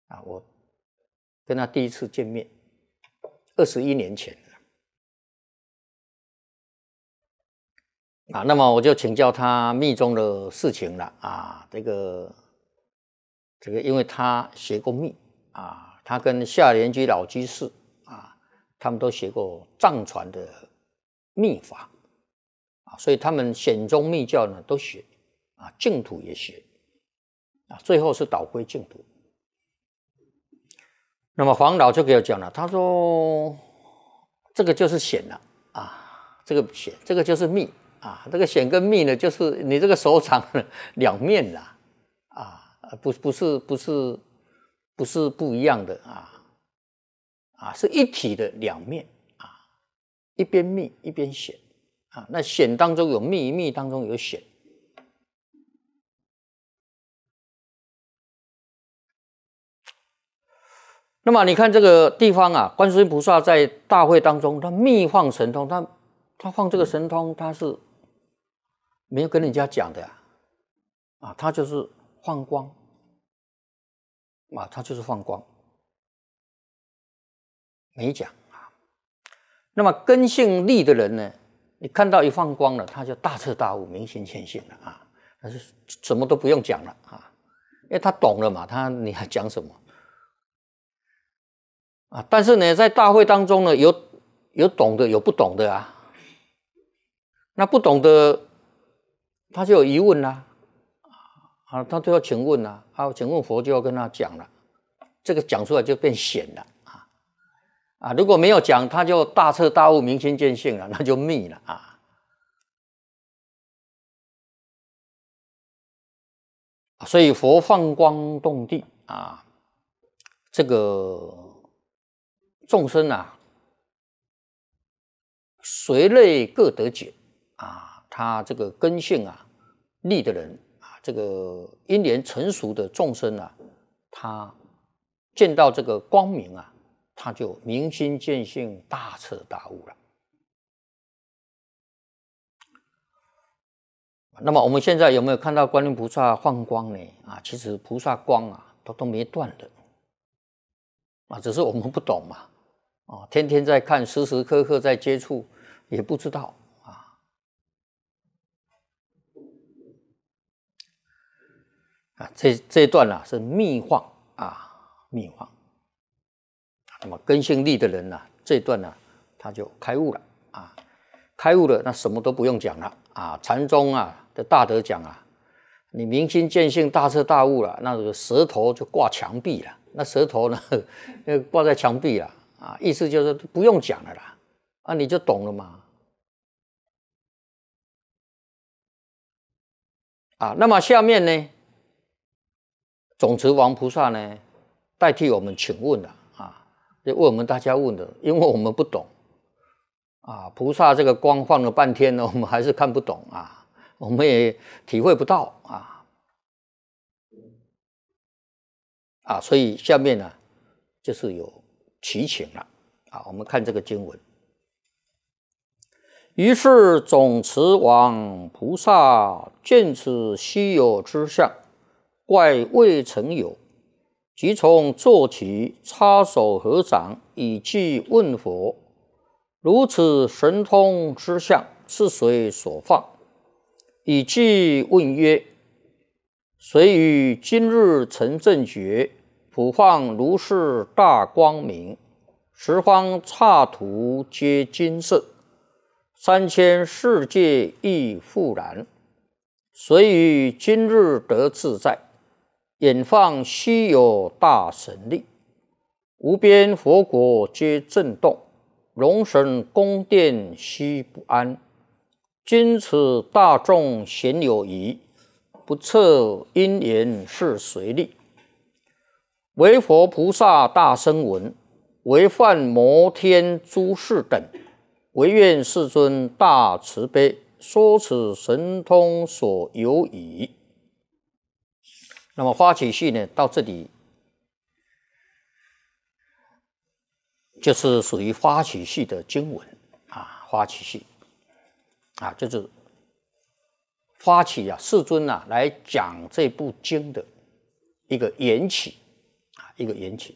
我跟他第一次见面，21年前那么我就请教他密宗的事情了这个因为他学过密他跟夏莲居老居士他们都学过藏传的密法所以他们显宗密教呢都学净土也学最后是导归净土。那么黄老就给我讲了，他说这个就是显了这个显，这个就是密这个显跟密呢，就是你这个手掌两面啦不是不一样的是一体的两面一边密一边显那显当中有密，密当中有显。那么你看这个地方观世音菩萨在大会当中，他密放神通，他放这个神通，他是没有跟人家讲的他就是放光他就是放光，没讲那么根性利的人呢，你看到一放光了，他就大彻大悟，明心见性了但是什么都不用讲了因为他懂了嘛，你还讲什么但是呢，在大会当中呢，有懂的，有不懂的那不懂的，他就有疑问啦他就要请问请问佛就要跟他讲了，这个讲出来就变显了如果没有讲，他就大彻大悟，明心见性了，那就密了所以佛放光动地这个众生随类各得解他这个根性利的人这个因缘成熟的众生他见到这个光明他就明心见性，大彻大悟了。那么我们现在有没有看到观音菩萨放光呢其实菩萨光都没断的只是我们不懂嘛天天在看，时时刻刻在接触，也不知道这一段是密放密放。那么根性利的人这一段他就开悟了开悟了，那什么都不用讲了禅宗的大德讲你明心见性，大彻大悟了，那个舌头就挂墙壁了，那舌头呢挂在墙壁了意思就是不用讲了啦你就懂了嘛那么下面呢，总持王菩萨呢代替我们请问了就为我们大家问的，因为我们不懂菩萨这个光放了半天呢，我们还是看不懂我们也体会不到所以下面呢就是有祈请了我们看这个经文。于是总持王菩萨见此稀有之相，怪未曾有，即从坐起，插手合掌，以偈问佛：如此神通之相，是谁所放？以偈问曰：谁于今日成正觉，普放如是大光明，十方刹土皆金色，3000世界亦复然。谁于今日得自在，演放稀有大神力，无边佛国皆震动，龙神宫殿悉不安。今此大众咸有疑，不测因缘是谁力？唯佛菩萨大声闻，唯梵摩天诸士等，唯愿世尊大慈悲，说此神通所有矣。那么发起序呢，到这里就是属于发起序的经文发起序就是发起世尊来讲这部经的一个缘起一个缘起。